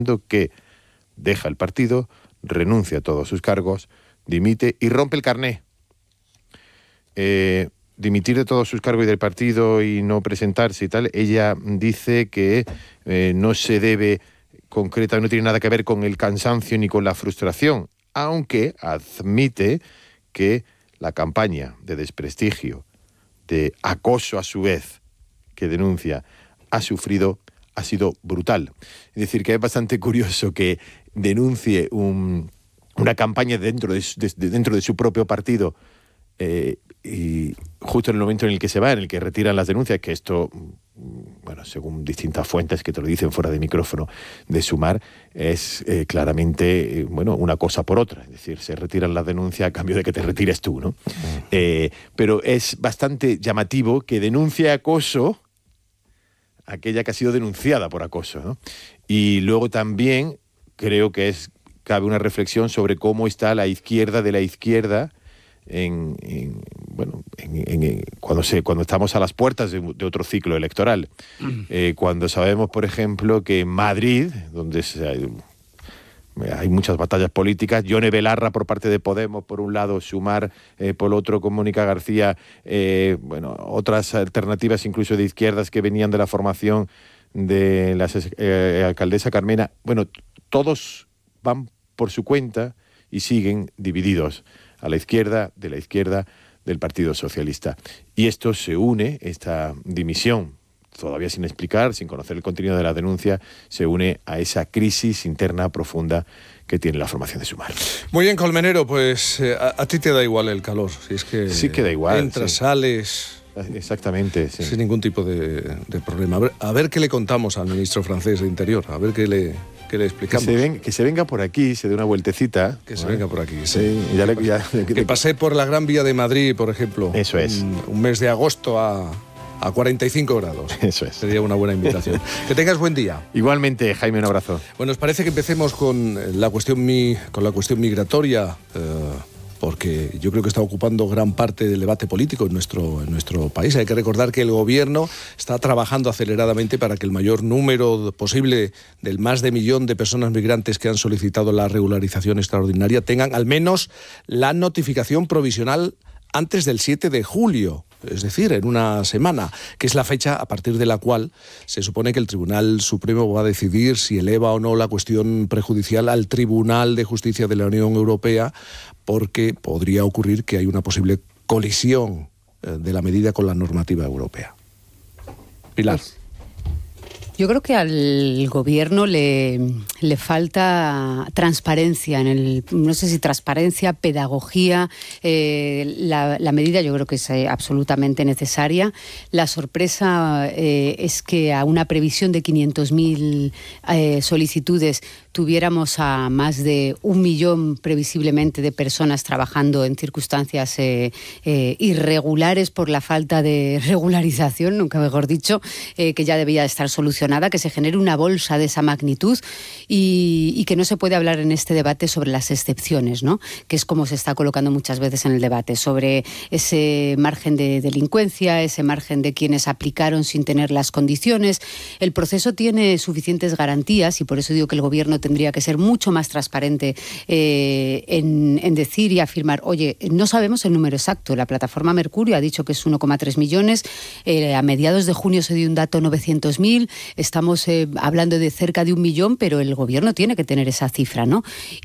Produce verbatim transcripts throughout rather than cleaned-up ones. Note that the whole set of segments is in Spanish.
que deja el partido, renuncia a todos sus cargos, dimite y rompe el carné. Eh, dimitir de todos sus cargos y del partido y no presentarse y tal, ella dice que eh, no se debe concreta, no tiene nada que ver con el cansancio ni con la frustración, aunque admite que la campaña de desprestigio, de acoso a su vez, que denuncia, ha sufrido, ha sido brutal. Es decir, que es bastante curioso que denuncie un, una campaña dentro de, de, dentro de su propio partido eh, y justo en el momento en el que se va, en el que retiran las denuncias, que esto, bueno, según distintas fuentes que te lo dicen fuera de micrófono de Sumar, es eh, claramente, eh, bueno, una cosa por otra. Es decir, se retiran las denuncias a cambio de que te retires tú, ¿no? Mm. Eh, pero es bastante llamativo que denuncie acoso aquella que ha sido denunciada por acoso, ¿no? Y luego también creo que es cabe una reflexión sobre cómo está la izquierda de la izquierda en, en bueno en, en, cuando se cuando estamos a las puertas de, de otro ciclo electoral, mm. eh, cuando sabemos, por ejemplo, que en Madrid, donde se, hay, hay muchas batallas políticas, Yone Belarra por parte de Podemos por un lado, Sumar eh, por otro con Mónica García, eh, bueno, otras alternativas incluso de izquierdas que venían de la formación de la eh, alcaldesa Carmena, bueno, todos van por su cuenta y siguen divididos a la izquierda, de la izquierda del Partido Socialista. Y esto se une, esta dimisión, todavía sin explicar, sin conocer el contenido de la denuncia, se une a esa crisis interna profunda que tiene la formación de Sumar. Muy bien, Colmenero, pues eh, a, a ti te da igual el calor, si es que sí que da igual, entras, sí. sales... Exactamente, sí. Sin ningún tipo de, de problema. A ver, a ver qué le contamos al ministro francés de Interior, a ver qué le... que le explicamos. Que se, ven, que se venga por aquí, se dé una vueltecita. Que se ¿vale? venga por aquí. Sí, sí ya le, ya, que, que pase por la Gran Vía de Madrid, por ejemplo. Eso es. Un, un mes de agosto a, a cuarenta y cinco grados. Eso es. Sería una buena invitación. Que tengas buen día. Igualmente, Jaime, un abrazo. Bueno, os parece que empecemos con la cuestión, mi, con la cuestión migratoria, eh, porque yo creo que está ocupando gran parte del debate político en nuestro, en nuestro país. Hay que recordar que el gobierno está trabajando aceleradamente para que el mayor número posible del más de millón de personas migrantes que han solicitado la regularización extraordinaria tengan al menos la notificación provisional antes del siete de julio. Es decir, en una semana, que es la fecha a partir de la cual se supone que el Tribunal Supremo va a decidir si eleva o no la cuestión prejudicial al Tribunal de Justicia de la Unión Europea, porque podría ocurrir que hay una posible colisión de la medida con la normativa europea. Pilar. Pues, yo creo que al gobierno le, le falta transparencia, en el, no sé si transparencia, pedagogía. Eh, la, la medida yo creo que es eh, absolutamente necesaria. La sorpresa eh, es que a una previsión de quinientas mil eh, solicitudes tuviéramos a más de un millón previsiblemente de personas trabajando en circunstancias eh, eh, irregulares por la falta de regularización, nunca mejor dicho, eh, que ya debía estar solucionada, que se genere una bolsa de esa magnitud y, y que no se puede hablar en este debate sobre las excepciones, ¿no? Que es como se está colocando muchas veces en el debate, sobre ese margen de delincuencia, ese margen de quienes aplicaron sin tener las condiciones. El proceso tiene suficientes garantías y por eso digo que el gobierno tendría que ser mucho más transparente eh, en, en decir y afirmar, oye, no sabemos el número exacto. La plataforma Mercurio ha dicho que es uno coma tres millones, eh, a mediados de junio se dio un dato novecientos mil, estamos eh, hablando de cerca de un millón, pero el gobierno tiene que tener esa cifra, ¿no?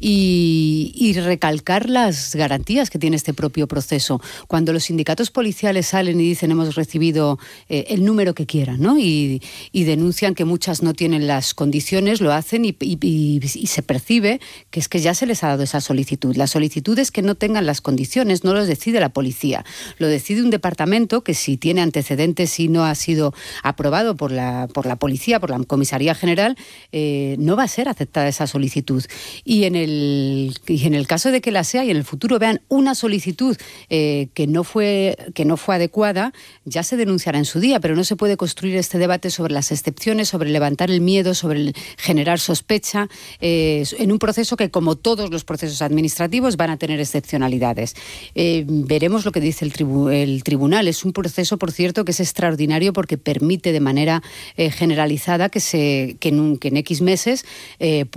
Y, y recalcar las garantías que tiene este propio proceso. Cuando los sindicatos policiales salen y dicen hemos recibido eh, el número que quieran, ¿no? Y, y denuncian que muchas no tienen las condiciones, lo hacen y, y, y, y se percibe que es que ya se les ha dado esa solicitud. La solicitud es que no tengan las condiciones, no los decide la policía, lo decide un departamento que si tiene antecedentes y no ha sido aprobado por la, por la policía, por la comisaría general, eh, no va a ser aceptada esa solicitud. Y en el, y en el caso de que la sea y en el futuro vean una solicitud eh, que no fue, que no fue adecuada, ya se denunciará en su día, pero no se puede construir este debate sobre las excepciones, sobre levantar el miedo, sobre el generar sospecha, eh, en un proceso que, como todos los procesos administrativos, van a tener excepcionalidades. Eh, veremos lo que dice el, tribu- el tribunal. Es un proceso, por cierto, que es extraordinario porque permite de manera eh, general generalizada que, se, que, en, un, que en X meses eh,